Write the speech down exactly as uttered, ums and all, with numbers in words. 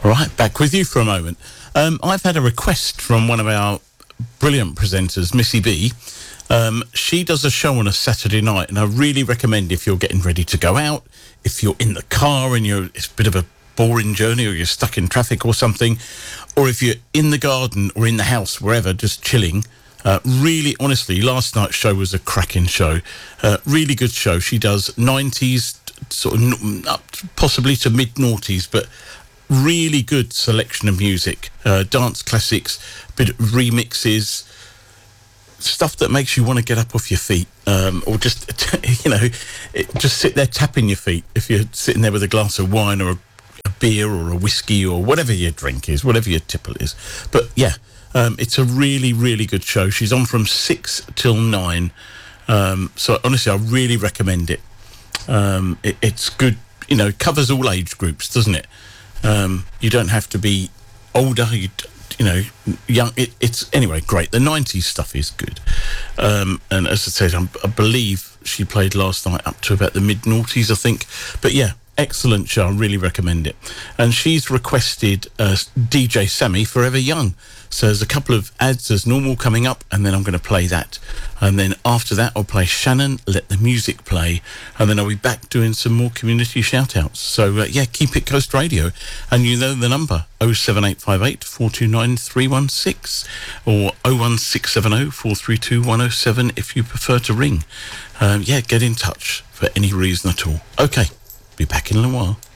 Right, back with you for a moment. Um, I've had a request from one of our brilliant presenters, Missy B. Um, she does a show on a Saturday night, and I really recommend if you're getting ready to go out, if you're in the car and you're it's a bit of a boring journey, or you're stuck in traffic or something, or if you're in the garden or in the house, wherever, just chilling. Uh, really, honestly, last night's show was a cracking show. Uh, really good show. She does nineties, sort of n- up to possibly to mid-noughties, but really good selection of music. Uh, dance classics, bit of remixes, stuff that makes you want to get up off your feet, um, or just, you know, it, just sit there tapping your feet if you're sitting there with a glass of wine or a, a beer or a whiskey or whatever your drink is, whatever your tipple is. But yeah, um, it's a really, really good show. She's on from six till nine. Um, so honestly, I really recommend it. Um, it. It's good, you know, it covers all age groups, doesn't it? Um, you don't have to be older, you, you know, young. It, it's anyway great. The nineties stuff is good, um, and as I said, I'm, I believe she played last night up to about the mid noughties, I think. But yeah, excellent show. I really recommend it. And she's requested uh, D J Sammy, Forever Young. So there's a couple of ads as normal coming up, and then I'm going to play that. And then after that, I'll play Shannon, Let the Music Play. And then I'll be back doing some more community shout-outs. So, uh, yeah, keep it Coast Radio. And you know the number, oh seven eight five eight, four two nine, three one six or oh one six seven oh, four three two, one oh seven if you prefer to ring. Um, yeah, get in touch for any reason at all. OK, be back in a while.